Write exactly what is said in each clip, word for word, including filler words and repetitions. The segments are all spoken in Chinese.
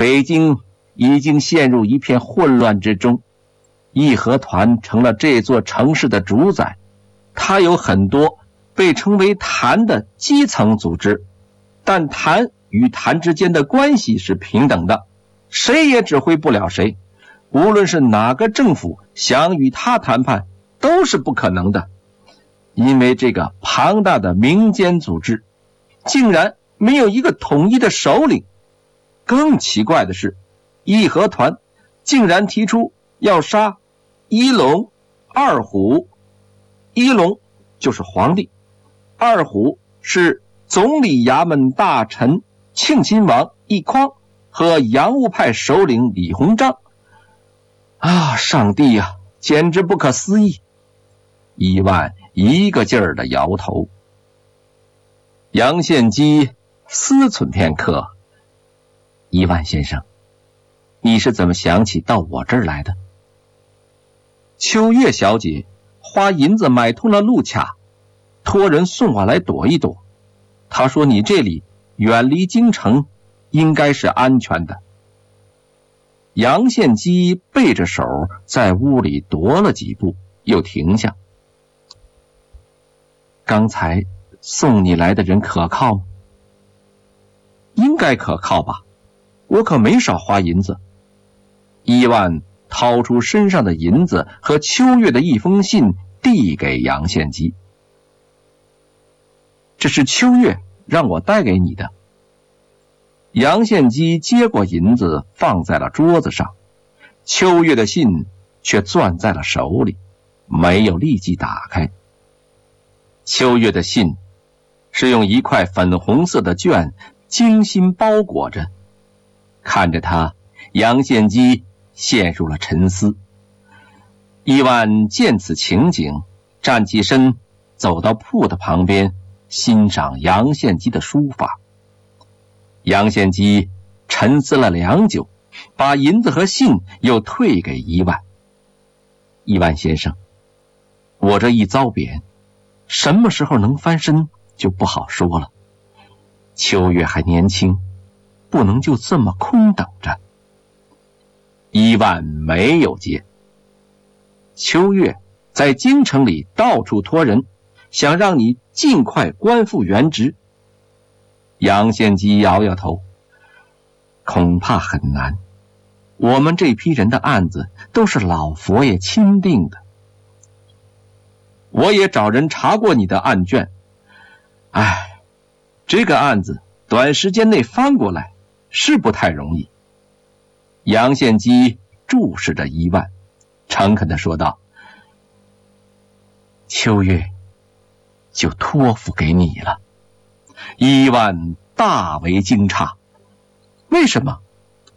北京已经陷入一片混乱之中，义和团成了这座城市的主宰。它有很多被称为团的基层组织，但团与团之间的关系是平等的，谁也指挥不了谁。无论是哪个政府想与他谈判，都是不可能的，因为这个庞大的民间组织竟然没有一个统一的首领。更奇怪的是，义和团竟然提出要杀一龙、二虎。一龙就是皇帝，二虎是总理衙门大臣庆亲王奕匡和洋务派首领李鸿章。啊，上帝呀、啊，简直不可思议！伊万一个劲儿的摇头。杨献基思忖片刻，伊万先生，你是怎么想起到我这儿来的？秋月小姐花银子买通了路卡，托人送我来躲一躲。她说你这里远离京城，应该是安全的。杨献基背着手在屋里踱了几步，又停下。刚才送你来的人可靠吗？应该可靠吧，我可没少花银子。伊万掏出身上的银子和秋月的一封信递给杨献基。这是秋月让我带给你的。杨献基接过银子放在了桌子上，秋月的信却攥在了手里，没有立即打开。秋月的信是用一块粉红色的绢精心包裹着。看着他，杨献基陷入了沉思。伊万见此情景，站起身走到铺的旁边，欣赏杨献基的书法。杨献基沉思了良久，把银子和信又退给伊万。伊万先生，我这一遭贬，什么时候能翻身就不好说了。秋月还年轻，不能就这么空等着。伊万没有接。秋月在京城里到处托人，想让你尽快官复原职。杨献基摇摇头，恐怕很难。我们这批人的案子都是老佛爷钦定的。我也找人查过你的案卷，唉，这个案子短时间内翻过来是不太容易。杨献基注视着伊万，诚恳地说道：秋月就托付给你了。伊万大为惊诧，为什么？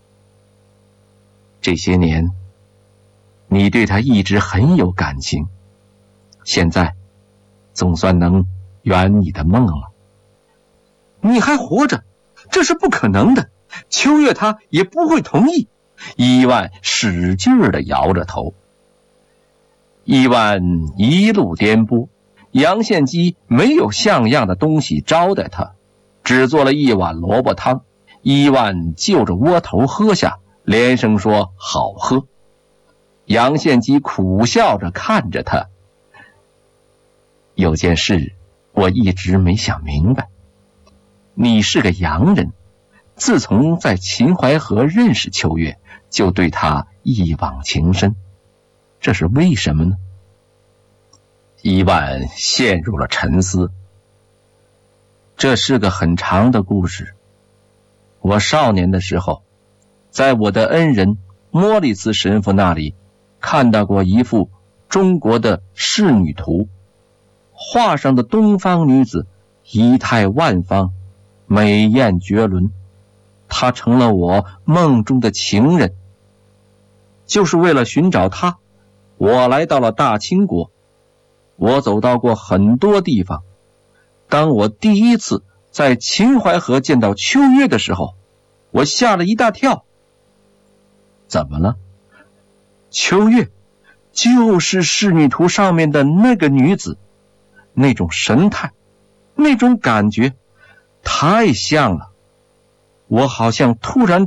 这些年你对他一直很有感情，现在总算能圆你的梦了。你还活着，这是不可能的，秋月他也不会同意。伊万使劲地摇着头。伊万一路颠簸，杨献基没有像样的东西招待他，只做了一碗萝卜汤。伊万就着窝头喝下，连声说好喝。杨献基苦笑着看着他。有件事我一直没想明白，你是个洋人，自从在秦淮河认识秋月，就对他一往情深，这是为什么呢？伊万陷入了沉思。这是个很长的故事。我少年的时候，在我的恩人莫里斯神父那里看到过一幅中国的仕女图，画上的东方女子仪态万方，美艳绝伦，她成了我梦中的情人。就是为了寻找她，我来到了大清国。我走到过很多地方，当我第一次在秦淮河见到秋月的时候，我吓了一大跳。怎么了？秋月就是仕女图上面的那个女子，那种神态，那种感觉，太像了。我好像突然